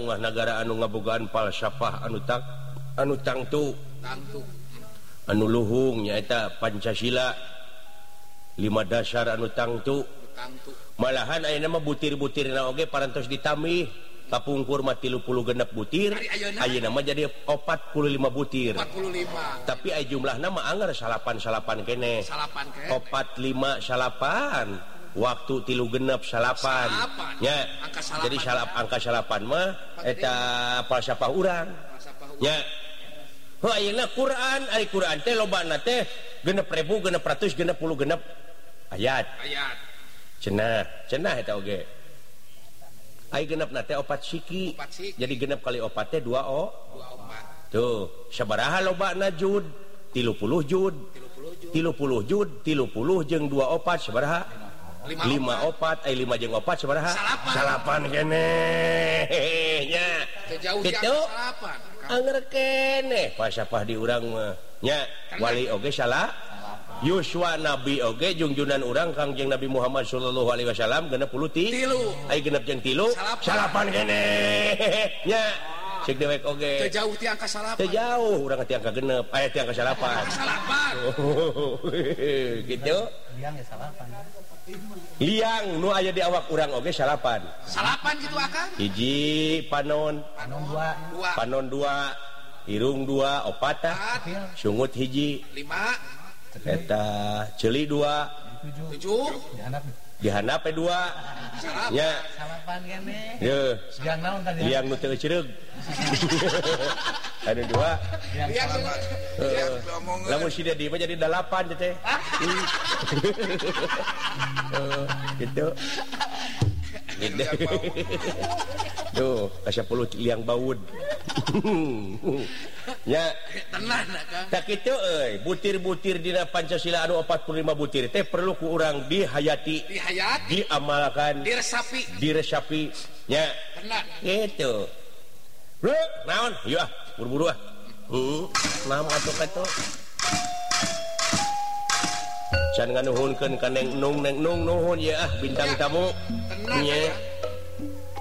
mah negara anu ngabogaan falsafah anu tangtu anu luhung nyaeta Pancasila 5 dasar anu tangtu malahan ayeuna mah butir-butirna oge parantos ditamih kapungkur mah 30 genep butir ayeuna mah jadi 45 butir 45 tapi aya jumlahna mah anggar salapan kene 45 salapan waktu 3 genep salapan nya jadi angka salapan mah eta falsafah urang nya ayeuna Quran teh lobana teh 6.000 600 genep ayat cenah eta oge ai genepna teh 4 siki jadi genep kali 4 teh 2 tuh sabaraha lobana jud 30 jud 30 jeung 2 opat sabaraha 5 opat 5 jeung 4 sabaraha salapan kene nya kitu anger kene falsafah di urang mah nya wali oge salah Yuswa Nabi oge junjunan urang Kangjeng Nabi Muhammad sallallahu alaihi wasallam 63 ai genep jeung 3 salapan kene nya cek dewek oge teu jauh ti angka salapan teu jauh urang ti angka genep aya ti angka salapan gitu liang ya salapan liang nu aya di awak urang oge salapan gitu akang hiji panon 2 irung 2 opata sungut hiji 5 eta ceuli 2 7 dihandap 2 nya salapan kene ye siang naon tadi liang nu teu cereug anu 2 lamun si Dedi mah jadi 8 teh gitu tuh kasih 10 liang baud nya tenang Kang tak kitu euy butir-butir dina Pancasila anu 45 butir teh perlu ku urang dihayati diamalkan diresapi nya tenang gitu naon ieu ah buru-buru ah naon atuh katu can nganuhunkeun ka neng nung nuhun ya ah bintang tamu nya